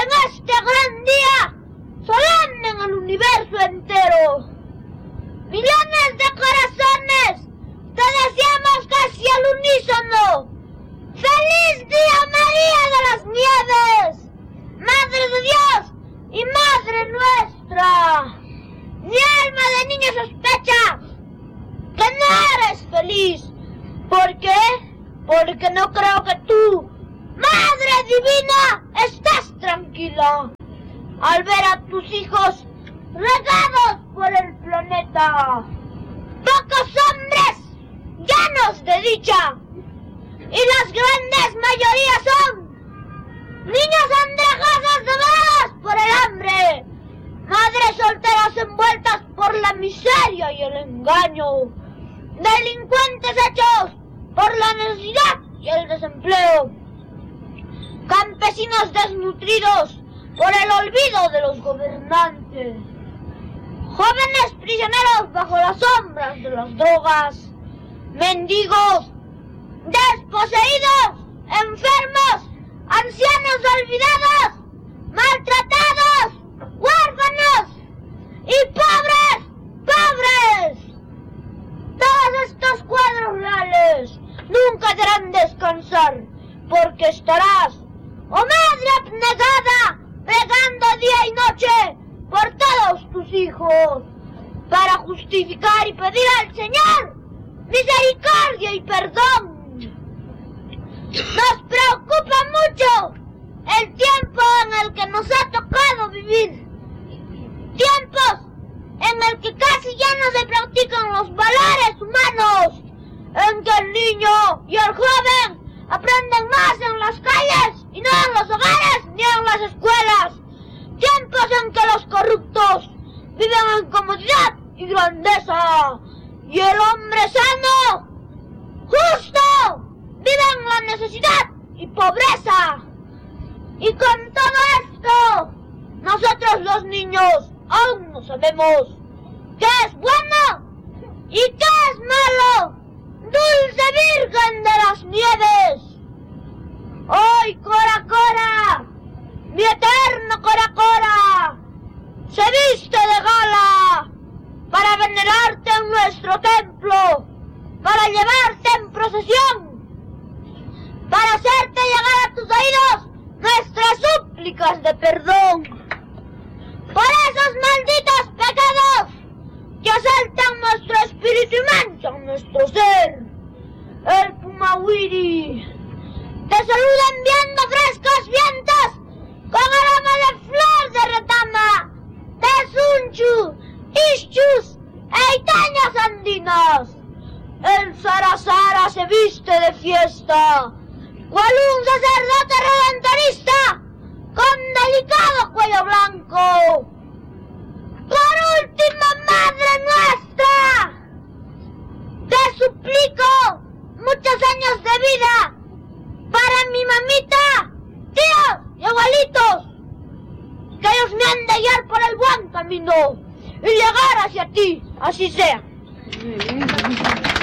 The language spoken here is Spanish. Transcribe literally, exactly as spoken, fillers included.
en este gran día, solemne en el universo entero. Millones de corazones te deseamos casi al unísono. ¡Feliz Día María de las Nieves! ¡Madre de Dios y Madre nuestra! Mi alma de niño sospecha que no eres feliz. ¿Por qué? Porque no creo que tú, Madre Divina, estés tranquila al ver a tus hijos regados por el planeta. Pocos hombres llenos de dicha, y las grandes mayorías son niños andrajosos devorados por el hambre, madres solteras envueltas por la miseria y el engaño, delincuentes hechos por la necesidad y el desempleo, campesinos desnutridos por el olvido de los gobernantes, jóvenes prisioneros bajo las sombras de las drogas, mendigos, desposeídos, enfermos, ancianos olvidados, maltratados, huérfanos y pobres, pobres. Todos estos cuadros reales nunca te harán descansar, porque estarás, oh madre abnegada, pregando día y noche por todos tus hijos, para justificar y pedir al Señor misericordia y perdón. Nos preocupa mucho el tiempo en el que nos ha tocado vivir, tiempos en el que casi ya no se practican los valores humanos, en que el niño y el joven aprenden más en las calles y no en los hogares ni en las escuelas, tiempos en que los corruptos viven en comodidad y grandeza, y el hombre sano, justo, vive en la necesidad y pobreza. Y con todo esto, nosotros los niños aún no sabemos qué es bueno y qué es malo. Dulce Virgen de las Nieves, hoy Cora Cora, mi eterno Cora Cora, se viste de gala para venerarte en nuestro templo, para llevarte en procesión, para hacerte llegar a tus oídos nuestras súplicas de perdón por esos malditos pecados que asaltan nuestro espíritu y manchan nuestro ser. El Pumawiri te saluda enviando frescos vientos con aroma de flor de retama, de sunchu, ischus e itañas andinas. El Sarasara se viste de fiesta, cual un sacerdote redentorista con delicado cuello blanco. Por último, Madre nuestra, te suplico muchos años de vida para mi mamita, tíos y abuelitos, que ellos me han de guiar por el buen camino y llegar hacia ti, así sea.